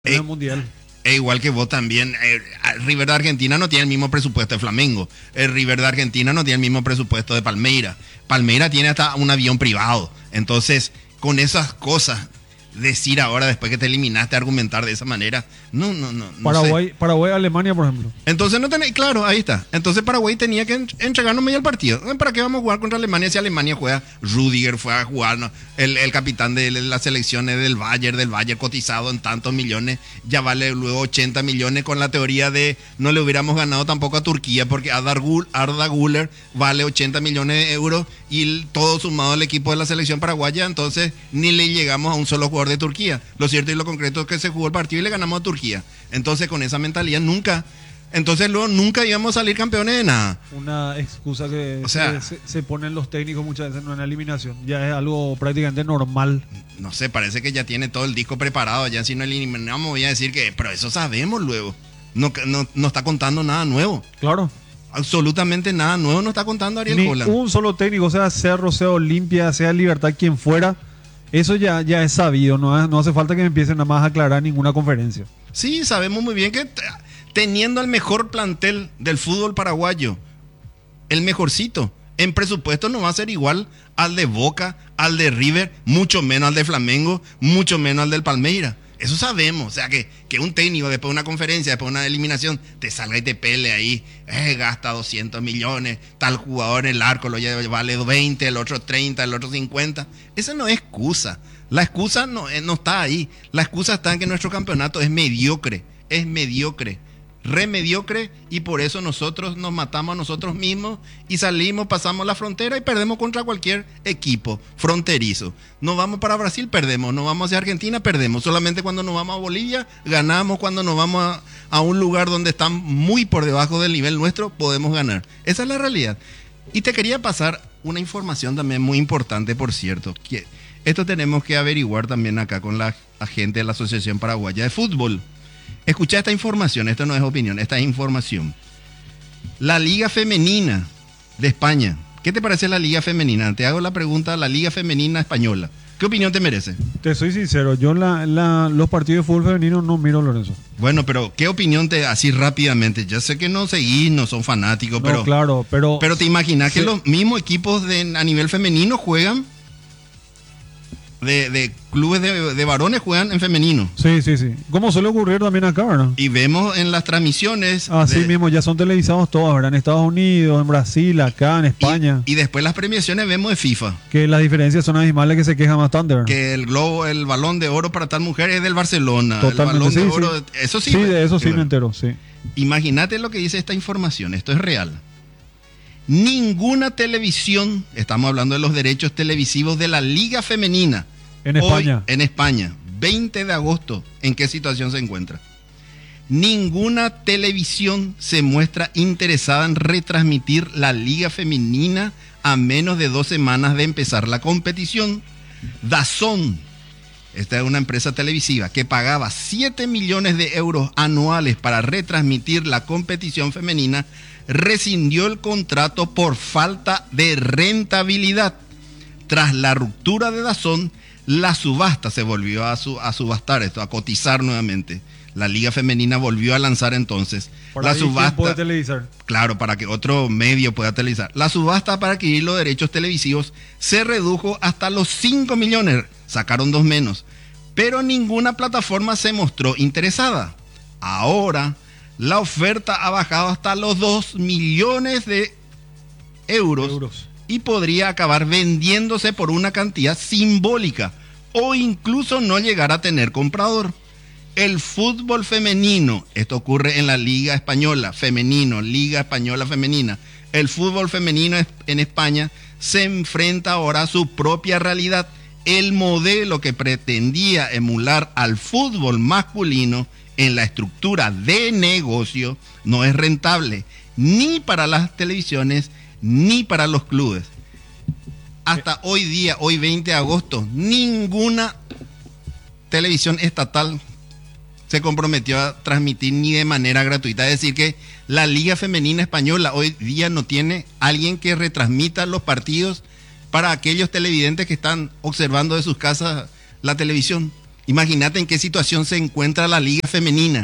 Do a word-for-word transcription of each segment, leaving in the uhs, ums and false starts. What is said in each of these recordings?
en Eh, el Mundial. E igual que vos también, eh, River de Argentina no tiene el mismo presupuesto de Flamengo. El River de Argentina no tiene el mismo presupuesto de Palmeira. Palmeira tiene hasta un avión privado. Entonces, con esas cosas, decir ahora, después que te eliminaste, argumentar de esa manera, no, no, no. no Paraguay, sé. Paraguay, Alemania, por ejemplo. Entonces no tenés, claro, ahí está. Entonces Paraguay tenía que entregarnos medio el partido. ¿Para qué vamos a jugar contra Alemania si Alemania juega? Rudiger fue a jugar, ¿no? el, el capitán de las selecciones del Bayern, del Bayern cotizado en tantos millones, ya vale luego ochenta millones con la teoría de no le hubiéramos ganado tampoco a Turquía porque Arda Güler, Arda Güler vale ochenta millones de euros y todo sumado al equipo de la selección paraguaya, entonces ni le llegamos a un solo jugador de Turquía. Lo cierto y lo concreto es que se jugó el partido y le ganamos a Turquía. Entonces con esa mentalidad nunca, entonces luego nunca íbamos a salir campeones de nada. Una excusa que O sea, se, se ponen los técnicos muchas veces en una eliminación. Ya es algo prácticamente normal. No sé, parece que ya tiene todo el disco preparado. Ya si no eliminamos voy a decir que, pero eso sabemos luego. No, no, no está contando nada nuevo. Claro. Absolutamente nada nuevo no está contando Ariel Ni Holland. un solo técnico, sea Cerro, sea Olimpia, sea Libertad, quien fuera. Eso ya, ya es sabido. No, no hace falta que me empiecen nada más a aclarar ninguna conferencia. Sí, sabemos muy bien que t- teniendo el mejor plantel del fútbol paraguayo, el mejorcito, en presupuesto no va a ser igual al de Boca, al de River, mucho menos al de Flamengo, mucho menos al del Palmeira. Eso sabemos, o sea que, que un técnico después de una conferencia, después de una eliminación, te salga y te pele ahí, eh, gasta doscientos millones, tal jugador en el arco lo lleva, vale veinte, el otro treinta, el otro cincuenta. Esa no es excusa. La excusa no, eh, no está ahí. La excusa está en que nuestro campeonato es mediocre, es mediocre, re mediocre, y por eso nosotros nos matamos a nosotros mismos y salimos, pasamos la frontera y perdemos contra cualquier equipo fronterizo. Nos vamos para Brasil, perdemos. Nos vamos hacia Argentina, perdemos. Solamente cuando nos vamos a Bolivia, ganamos. Cuando nos vamos a, a un lugar donde están muy por debajo del nivel nuestro, podemos ganar. Esa es la realidad. Y te quería pasar una información también muy importante, por cierto, que esto tenemos que averiguar también acá con la gente de la Asociación Paraguaya de Fútbol. Escucha esta información, esto no es opinión, esta es información. La Liga Femenina de España. ¿Qué te parece la Liga Femenina? Te hago la pregunta, la Liga Femenina Española. ¿Qué opinión te merece? Te soy sincero, yo la, la, los partidos de fútbol femenino no miro, Lorenzo. Bueno, pero ¿qué opinión te, así rápidamente? Ya sé que no seguís, no son fanáticos, No, pero, claro, pero... pero te imaginas que sí. los mismos equipos de, a nivel femenino juegan, de, de clubes de, de varones juegan en femenino. Sí, sí, sí. Como suele ocurrir también acá, ¿verdad? Y vemos en las transmisiones... Así de- mismo, ya son televisados todos, ¿verdad? En Estados Unidos, en Brasil, acá, en España. Y, y después las premiaciones vemos de FIFA. Que las diferencias son abismales, que se quejan bastante, ¿verdad? Que el globo, el balón de oro para tal mujer es del Barcelona. Totalmente, el balón de sí, oro, sí. eso sí. Sí, de eso sí Bueno, me entero, sí. imagínate lo que dice esta información, esto es real. Ninguna televisión, estamos hablando de los derechos televisivos de la Liga Femenina. En hoy, España. En España, veinte de agosto, ¿en qué situación se encuentra? Ninguna televisión se muestra interesada en retransmitir la Liga Femenina a menos de dos semanas de empezar la competición. DAZN, esta es una empresa televisiva que pagaba siete millones de euros anuales para retransmitir la competición femenina, rescindió el contrato por falta de rentabilidad. Tras la ruptura de DAZN, la subasta se volvió a, su, a subastar esto, a cotizar nuevamente. La Liga Femenina volvió a lanzar entonces Por la ahí, ¿quién subasta. puede televisar? Claro, para que otro medio pueda televisar. La subasta para adquirir los derechos televisivos se redujo hasta los cinco millones. Sacaron dos menos. Pero ninguna plataforma se mostró interesada. Ahora, la oferta ha bajado hasta los dos millones de euros, Euros. y podría acabar vendiéndose por una cantidad simbólica o incluso no llegar a tener comprador. El fútbol femenino, esto ocurre en la Liga Española, femenino, Liga Española Femenina. El fútbol femenino en España se enfrenta ahora a su propia realidad. El modelo que pretendía emular al fútbol masculino en la estructura de negocio no es rentable ni para las televisiones ni para los clubes. Hasta hoy día, hoy veinte de agosto, ninguna televisión estatal se comprometió a transmitir ni de manera gratuita. Es decir, que la Liga Femenina Española hoy día no tiene alguien que retransmita los partidos para aquellos televidentes que están observando de sus casas la televisión. Imagínate en qué situación se encuentra la liga femenina.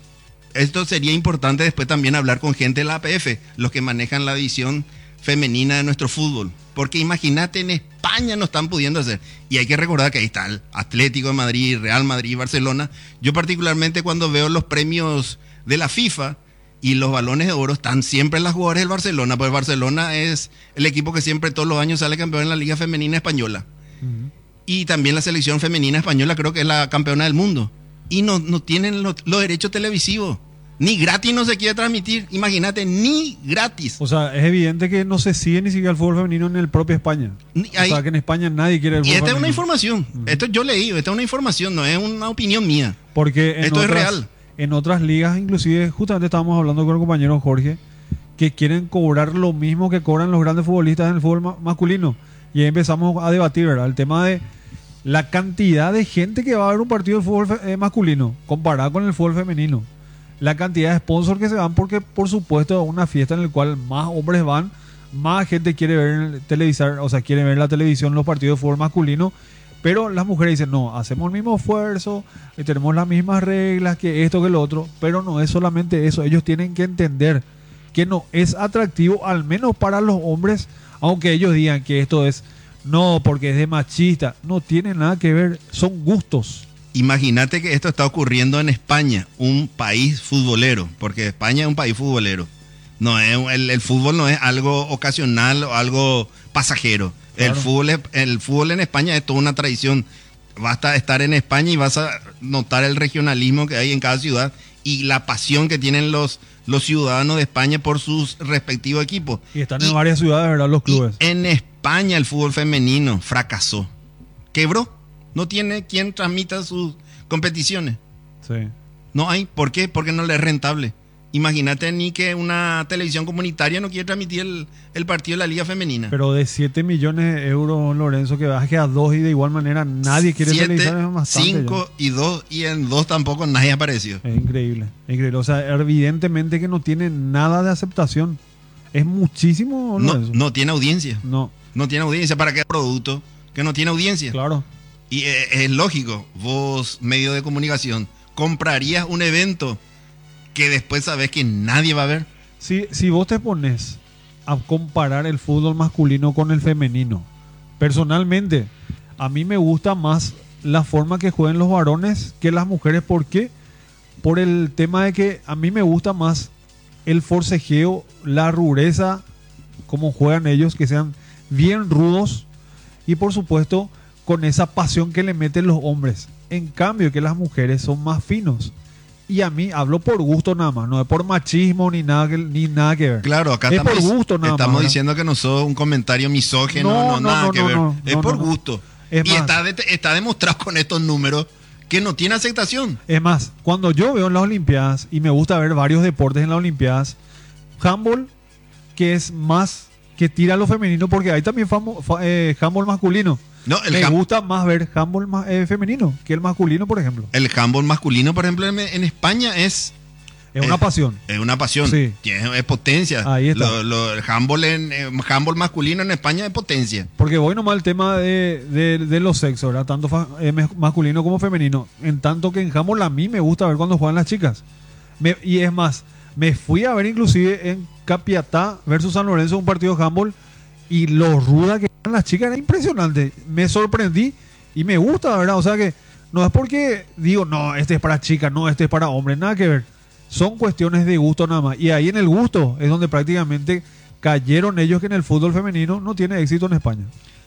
Esto sería importante después también hablar con gente de la A P F, los que manejan la división femenina de nuestro fútbol. Porque imagínate, en España no están pudiendo hacer. Y hay que recordar que ahí está el Atlético de Madrid, Real Madrid, Barcelona. Yo particularmente cuando veo los premios de la FIFA y los balones de oro, están siempre las jugadoras del Barcelona, porque Barcelona es el equipo que siempre todos los años sale campeón en la Liga Femenina Española. Uh-huh. Y también la selección femenina española creo que es la campeona del mundo. Y no, no tienen los, los derechos televisivos. Ni gratis no se quiere transmitir. Imagínate, ni gratis. O sea, es evidente que no se sigue ni siquiera el fútbol femenino en el propio España. Ni, ahí, o sea, que en España nadie quiere el fútbol femenino. Y esta femenino. es una información. Uh-huh. Esto yo leí, esta es una información, no es una opinión mía. Porque en esto otras, es real. En otras ligas, inclusive, justamente estábamos hablando con el compañero Jorge, que quieren cobrar lo mismo que cobran los grandes futbolistas en el fútbol ma- masculino. Y ahí empezamos a debatir, ¿verdad? El tema de la cantidad de gente que va a ver un partido de fútbol fe- eh, masculino comparado con el fútbol femenino. La cantidad de sponsors que se van, porque por supuesto es una fiesta en la cual más hombres van, más gente quiere ver televisar, o sea, quiere ver la televisión los partidos de fútbol masculino, pero las mujeres dicen, no, hacemos el mismo esfuerzo, y tenemos las mismas reglas que esto, que lo otro, pero no es solamente eso, ellos tienen que entender que no es atractivo, al menos para los hombres, aunque ellos digan que esto es, no, porque es de machista, no tiene nada que ver, son gustos. Imagínate que esto está ocurriendo en España, un país futbolero, porque España es un país futbolero. No es el, el fútbol no es algo ocasional o algo pasajero. Claro. El fútbol es, el fútbol en España es toda una tradición. Basta estar en España y vas a notar el regionalismo que hay en cada ciudad y la pasión que tienen los, los ciudadanos de España por sus respectivos equipos. Y están en y, varias ciudades, ¿verdad? Los clubes. En España el fútbol femenino fracasó. Quebró. No tiene quien transmita sus competiciones. Sí. No hay. ¿Por qué? Porque no le es rentable. Imagínate ni que una televisión comunitaria no quiere transmitir el, el partido de la Liga Femenina. Pero de siete millones de euros, Lorenzo, que baje a dos y de igual manera nadie quiere televisar. cinco y dos y en dos tampoco nadie apareció. Es increíble, es increíble. O sea, evidentemente que no tiene nada de aceptación. Es muchísimo, Lorenzo. No, no tiene audiencia. No. No tiene audiencia. ¿Para qué producto que no tiene audiencia? Claro. Y es, es lógico, vos, medio de comunicación, comprarías un evento que después sabes que nadie va a ver. Si, si vos te pones a comparar el fútbol masculino con el femenino, personalmente, a mí me gusta más la forma que juegan los varones que las mujeres. ¿Por qué? Por el tema de que a mí me gusta más el forcejeo, la rudeza, cómo juegan ellos, que sean bien rudos y por supuesto con esa pasión que le meten los hombres. En cambio que las mujeres son más finos. Y a mí hablo por gusto nada más, no es por machismo ni nada que, ni nada que ver. Claro, acá es estamos, por gusto nada estamos más, diciendo que no sos un comentario misógino, no, no, no nada no, que no, ver. No, es por gusto. Es y más, está, de, está demostrado con estos números que no tiene aceptación. Es más, cuando yo veo en las Olimpiadas, y me gusta ver varios deportes en las Olimpiadas, handball, que es más que tira a lo femenino, porque hay también famo, fa, eh, handball masculino. No, el me ham- gusta más ver handball ma- eh, femenino que el masculino, por ejemplo. El handball masculino, por ejemplo, en, en España es... Es una es, pasión. Es una pasión. Sí. Es, es potencia. Ahí está. Lo, lo, el handball, en, eh, handball masculino en España es potencia. Porque voy nomás al tema de, de, de los sexos, ¿verdad? Tanto fa- eh, masculino como femenino. En tanto que en handball a mí me gusta ver cuando juegan las chicas. Me, y es más, me fui a ver inclusive en Capiatá versus San Lorenzo un partido de handball. Y lo ruda que eran las chicas era impresionante. Me sorprendí y me gusta, ¿verdad? O sea que no es porque digo, no, este es para chicas, no, este es para hombres, nada que ver. Son cuestiones de gusto nada más. Y ahí en el gusto es donde prácticamente cayeron ellos que en el fútbol femenino no tiene éxito en España.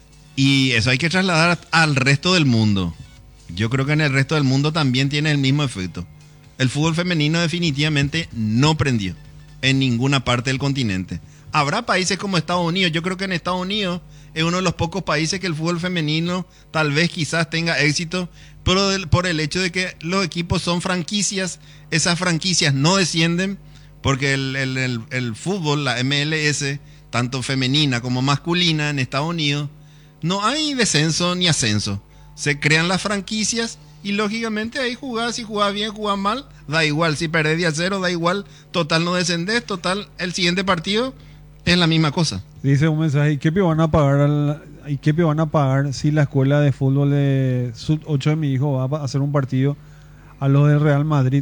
Y eso hay que trasladar al resto del mundo. Yo creo que en el resto del mundo también tiene el mismo efecto. El fútbol femenino definitivamente no prendió en ninguna parte del continente. Habrá países como Estados Unidos. Yo creo que en Estados Unidos es uno de los pocos países que el fútbol femenino tal vez quizás tenga éxito, pero del, por el hecho de que los equipos son franquicias, esas franquicias no descienden, porque el, el, el, el fútbol, la M L S, tanto femenina como masculina en Estados Unidos, no hay descenso ni ascenso. Se crean las franquicias y lógicamente ahí jugás, si jugás bien, jugás mal, da igual, si perdés de a cero, da igual, total no descendés, total el siguiente partido es la misma cosa. Dice un mensaje, ¿qué van a pagar al, ¿y qué me van a pagar si la escuela de fútbol de sub ocho de mi hijo va a hacer un partido a los del Real Madrid?